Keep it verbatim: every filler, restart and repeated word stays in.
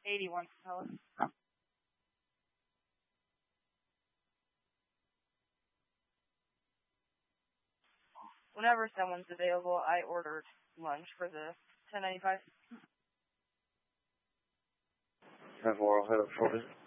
eighty-one, Capella. Whenever someone's available, I ordered lunch for the ten ninety-five. ten four, I'll head up shortly.